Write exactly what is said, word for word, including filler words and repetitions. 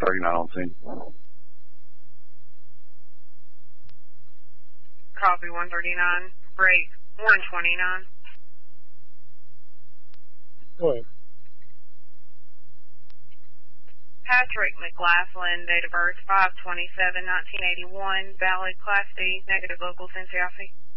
thirty-nine on scene. Copy one thirty-nine. Break one twenty-nine. Go ahead. Patrick McLaughlin, date of birth five twenty-seven nineteen eighty-one, valid Class D, negative local Cincinnati.